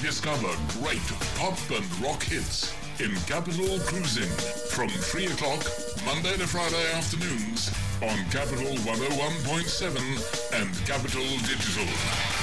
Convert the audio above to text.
rediscover great pop and rock hits in Capital Cruising from 3 o'clock Monday to Friday afternoons on Capital 101.7 and Capital Digital.